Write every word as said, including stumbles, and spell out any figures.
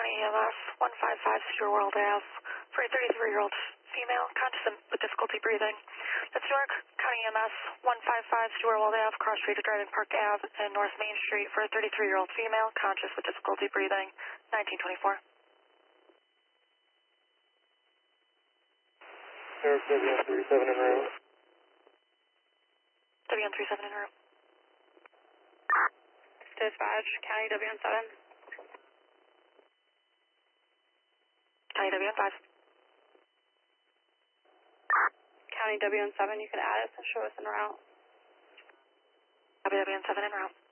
County E M S, one five five Cedar World Ave, for a thirty-three-year-old female conscious and with difficulty breathing. That's Newark County E M S, one five five Cedar World Ave, cross street to Dryden Park Ave, and North Main Street for a thirty-three-year-old female conscious with difficulty breathing, nineteen twenty-four. Newark W N thirty-seven en route. W N thirty-seven en route. Dispatch, County W N seven. County W N five. County W N seven, you can add it to show us en route. W N seven en route.